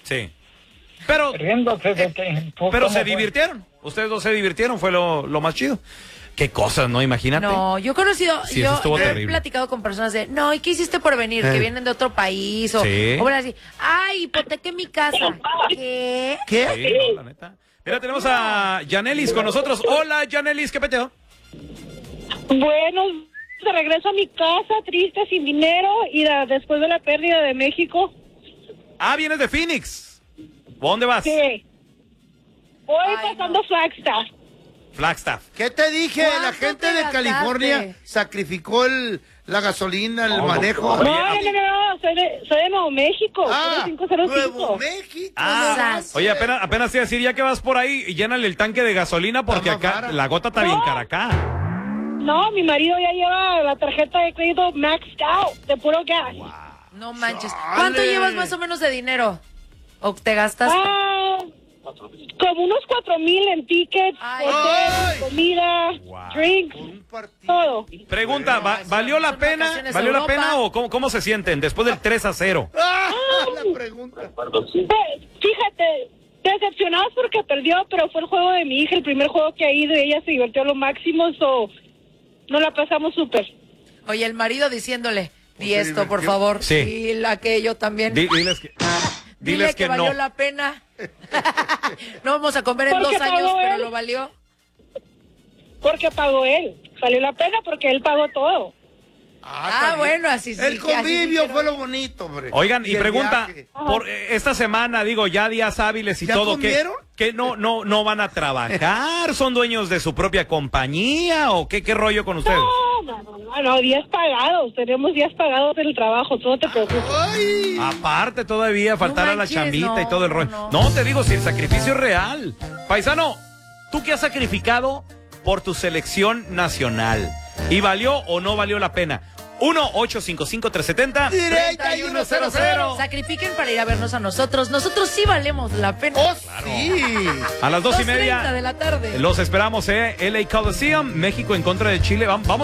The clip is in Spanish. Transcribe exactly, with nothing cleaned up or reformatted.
Sí. Pero, riéndose de que... pero se divirtieron. Ustedes dos se divirtieron, fue lo, lo más chido. Qué cosas, ¿no? Imagínate. No, yo he conocido, Sí, yo, eso estuvo yo he terrible. platicado con personas de, no, ¿y qué hiciste por venir? Eh. Que vienen de otro país o, Sí. o bueno, así, ay, hipotequé mi casa. ¿Qué? ¿Qué? Sí, no, la neta. Mira, tenemos a Yanelis con nosotros. Hola, Yanelis, ¿qué peteo? Bueno, de regreso a mi casa, triste, sin dinero, y da- después de la pérdida de México, Ah, vienes de Phoenix. ¿Dónde vas? sí. Voy Ay, pasando Flagstaff. Flagstaff. ¿Qué te dije? ¿Cuánto La gente te de gastaste? California sacrificó el, la gasolina, el No, manejo. No, no, no, no, soy de, soy de Nuevo México, Ah, cinco cero Nuevo cinco. México. Ah, Sas. oye, apenas, apenas te iba a decir, ya que vas por ahí, llénale el tanque de gasolina porque Está más acá cara. la gota está bien cara acá. No, mi marido ya lleva la tarjeta de crédito maxed out, de puro gas. No manches. Chale. ¿Cuánto llevas más o menos de dinero? ¿O te gastaste? Ah, como unos cuatro mil en tickets, Ay. hotel, Ay. comida, Wow. drinks, Por un partido. todo. Pregunta, ¿va- Ay, ¿valió son- la son pena? vacaciones a ¿Valió la Europa. pena o cómo, cómo se sienten después del tres a cero? Ah, la pregunta. Pues, fíjate, decepcionados porque perdió, pero fue el juego de mi hija, el primer juego que ha ido, y ella se divirtió a lo máximo, so nos la pasamos súper. Oye, el marido diciéndole, di se esto, por divirtió? favor. Sí. Y aquello también. Di- diles que, Dile diles que, que valió no. la pena. No vamos a comer en ¿Por dos qué años, pagó pero él? lo valió. Porque pagó él. Salió la pena porque él pagó todo. Ah, está bien. bueno, así sí. El así convivio dijeron. fue lo bonito, hombre. Oigan, y el pregunta, viaje. por eh, esta semana, digo, ya días hábiles y ¿Ya todo, que, comieron? que no, no, no van a trabajar, son dueños de su propia compañía, o qué, qué rollo con ustedes. No, no, no, no, no, días pagados. Tenemos días pagados del trabajo, tú no te preocupes. Ay. Aparte todavía faltar a la manches, chambita y no, todo el rollo. no, No, no. te digo, si el sacrificio es real. Paisano, ¿tú qué has sacrificado por tu selección nacional? ¿Y valió o no valió la pena? uno ocho cinco cinco tres siete cero treinta y uno cero cero. Sacrifiquen para ir a vernos a nosotros. Nosotros sí valemos la pena. Oh, sí. A las dos y dos treinta media de la tarde. los esperamos, eh. L A Coliseum, México en contra de Chile. Vam- Vamos